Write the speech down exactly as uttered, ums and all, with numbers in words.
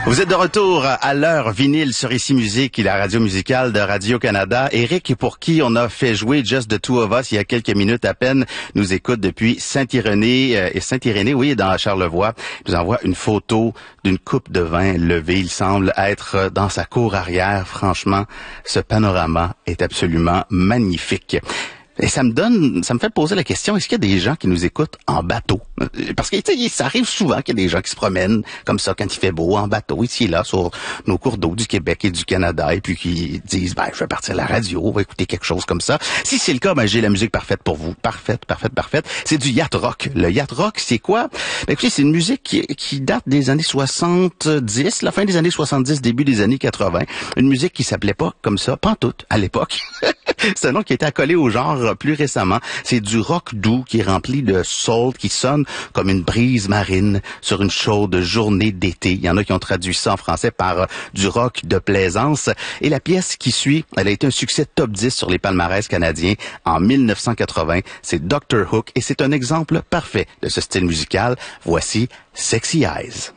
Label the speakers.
Speaker 1: Vous êtes de retour à l'heure vinyle sur Ici Musique, la radio musicale de Radio-Canada. Éric, pour qui on a fait jouer Just the Two of Us il y a quelques minutes à peine, nous écoute depuis Saint-Irénée. Euh, et Saint-Irénée, oui, dans Charlevoix, nous envoie une photo d'une coupe de vin levée. Il semble être dans sa cour arrière. Franchement, ce panorama est absolument magnifique. Et ça me donne, ça me fait poser la question, est-ce qu'il y a des gens qui nous écoutent en bateau? Parce que, tu sais, ça arrive souvent qu'il y a des gens qui se promènent comme ça quand il fait beau en bateau, ici et là, sur nos cours d'eau du Québec et du Canada, et puis qui disent, ben, je vais partir à la radio, on va écouter quelque chose comme ça. Si c'est le cas, ben, j'ai la musique parfaite pour vous. Parfaite, parfaite, parfaite. C'est du yacht rock. Le yacht rock, c'est quoi? Ben, écoutez, c'est une musique qui, qui date des années soixante-dix, la fin des années soixante-dix, début des années quatre-vingts. Une musique qui s'appelait pas comme ça, pantoute, à l'époque. C'est un nom qui a été accolé au genre plus récemment. C'est du rock doux qui est rempli de soul, qui sonne comme une brise marine sur une chaude journée d'été. Il y en a qui ont traduit ça en français par euh, du rock de plaisance. Et la pièce qui suit, elle a été un succès top dix sur les palmarès canadiens en mille neuf cent quatre-vingts. C'est docteur Hook et c'est un exemple parfait de ce style musical. Voici Sexy Eyes.